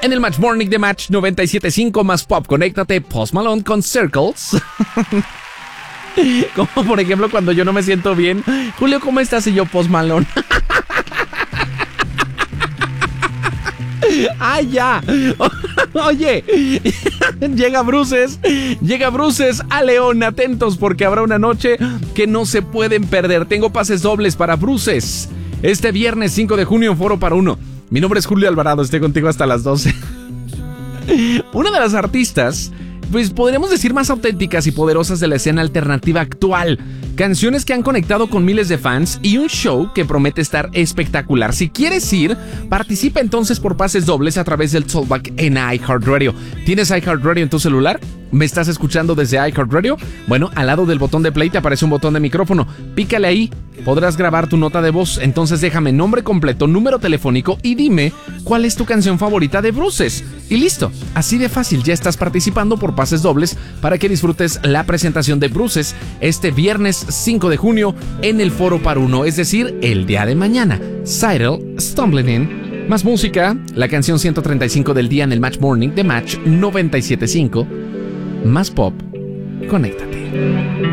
En el Match Morning de Match 97.5 más pop, conéctate, Post Malone con Circles. Como por ejemplo cuando yo no me siento bien. Julio, ¿cómo estás? Y yo, Post Malone. ¡Ay, ya! Oye, llega Bruces a León. Atentos porque habrá una noche que no se pueden perder. Tengo pases dobles para Bruces este viernes 5 de junio en Foro para Uno. Mi nombre es Julio Alvarado, estoy contigo hasta las 12. Una de las artistas, pues podríamos decir más auténticas y poderosas de la escena alternativa actual. Canciones que han conectado con miles de fans y un show que promete estar espectacular. Si quieres ir, participa entonces por pases dobles a través del Talkback en iHeartRadio. ¿Tienes iHeartRadio en tu celular? ¿Me estás escuchando desde iHeartRadio? Bueno, al lado del botón de play te aparece un botón de micrófono. Pícale ahí, podrás grabar tu nota de voz. Entonces déjame nombre completo, número telefónico y dime cuál es tu canción favorita de Bruces. Y listo, así de fácil, ya estás participando por pases dobles para que disfrutes la presentación de Bruces este viernes 5 de junio en el Foro para Uno, es decir, el día de mañana. Seidel, Stumbling In. Más música, la canción 135 del día en el Match Morning de Match 97.5. Más pop, conéctate.